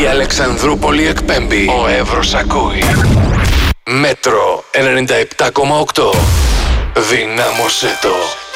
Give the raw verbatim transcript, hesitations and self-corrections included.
Η Αλεξανδρούπολη εκπέμπει. Ο Εύρος ακούει. Μέτρο ενενήντα επτά κόμμα οκτώ. Δυνάμωσέ το.